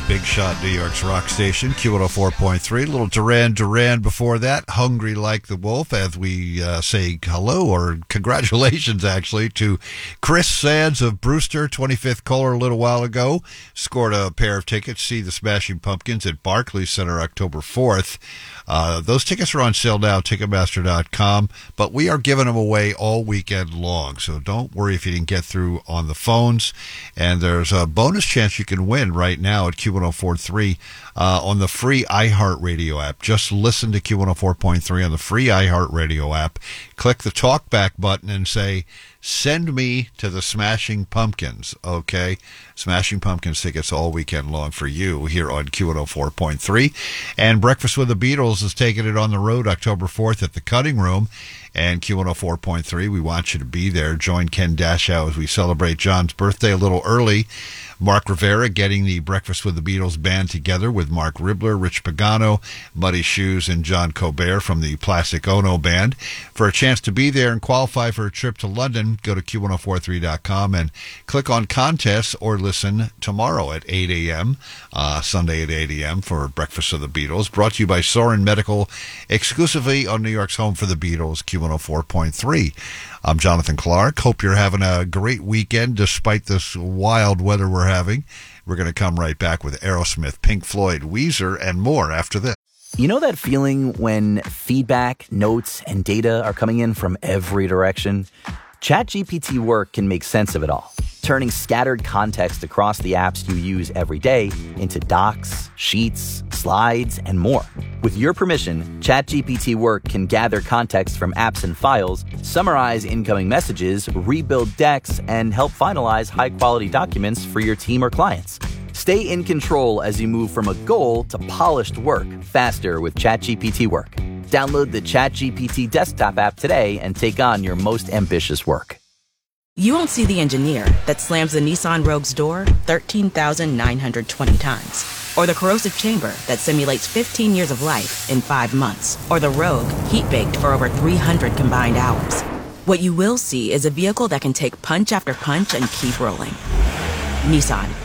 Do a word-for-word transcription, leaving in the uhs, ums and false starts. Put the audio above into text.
Big Shot, New York's rock station, Q one oh four point three. A little Duran Duran before that, Hungry Like the Wolf, as we uh, say hello, or congratulations, actually, to Chris Sands of Brewster, twenty-fifth caller a little while ago. Scored a pair of tickets, see the Smashing Pumpkins at Barclays Center October fourth. Uh, those tickets are on sale now, Ticketmaster dot com, but we are giving them away all weekend long, so don't worry if you didn't get through on the phones. And there's a bonus chance you can win right now at Q one oh four point three uh, on the free iHeartRadio app. Just listen to Q one oh four point three on the free iHeartRadio app. Click the talkback button and say, send me to the Smashing Pumpkins, okay? Smashing Pumpkins tickets all weekend long for you here on Q one oh four point three. And Breakfast with the Beatles is taking it on the road October fourth at the Cutting Room. And Q one oh four point three, we want you to be there. Join Ken Dashow as we celebrate John's birthday a little early. Mark Rivera getting the Breakfast with the Beatles band together with Mark Ribler, Rich Pagano, Muddy Shoes, and John Colbert from the Plastic Ono Band. For a chance to be there and qualify for a trip to London, go to Q one oh four three dot com and click on contests, or listen tomorrow at eight a.m., uh, Sunday at eight a.m. for Breakfast with the Beatles. Brought to you by Soren Medical, exclusively on New York's home for the Beatles, Q one oh four point three. I'm Jonathan Clark. Hope you're having a great weekend despite this wild weather we're having. We're going to come right back with Aerosmith, Pink Floyd, Weezer, and more after this. You know that feeling when feedback, notes, and data are coming in from every direction? ChatGPT Work can make sense of it all, turning scattered context across the apps you use every day into docs, sheets, slides, and more. With your permission, ChatGPT Work can gather context from apps and files, summarize incoming messages, rebuild decks, and help finalize high-quality documents for your team or clients. Stay in control as you move from a goal to polished work faster with ChatGPT Work. Download the ChatGPT desktop app today and take on your most ambitious work. You won't see the engineer that slams the Nissan Rogue's door thirteen thousand nine hundred twenty times. Or the corrosive chamber that simulates fifteen years of life in five months. Or the Rogue heat-baked for over three hundred combined hours. What you will see is a vehicle that can take punch after punch and keep rolling. Nissan,